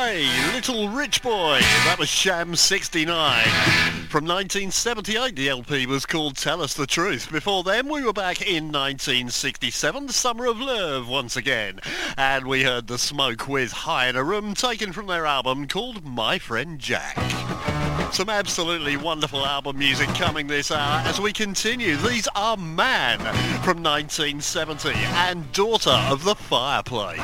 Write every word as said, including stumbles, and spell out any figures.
Hey, Little Rich Boy. That was Sham sixty-nine. From nineteen seventy-eight, the L P was called Tell Us the Truth. Before then, we were back in nineteen sixty-seven, the Summer of Love once again. And we heard The Smoke with High in a Room, taken from their album called My Friend Jack. Some absolutely wonderful album music coming this hour as we continue. These are Man from nineteen seventy and Daughter of the Fireplace.